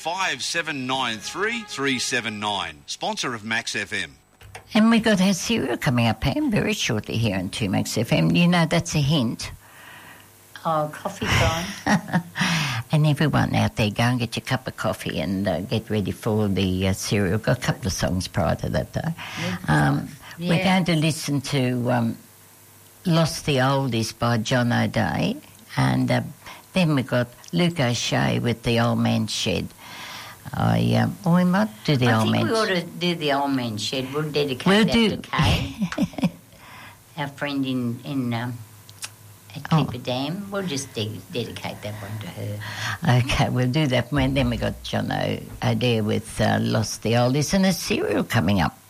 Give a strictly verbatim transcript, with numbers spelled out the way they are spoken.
five seven nine three three seven nine. Sponsor of Max F M. And we've got our serial coming up, Pam, very shortly here on two Max F M. You know, that's a hint. Oh, coffee time. And everyone out there, go and get your cup of coffee and uh, get ready for the uh, serial. Got a couple of songs prior to that, though. Um, Yeah. We're going to listen to um, Lost the Oldies by John O'Day. And uh, then we've got Luke O'Shea with The Old Man's Shed. I, um, or we might do The I Old think Man's we ought to do the Old Man's Shed. We'll dedicate We'll that do- to Kay, our friend in, in um, at Oh. Clipper Dam. We'll just de- dedicate that one to her. Okay, we'll do that. And then we got John O- O'Day with uh, Lost the Oldies and a serial coming up.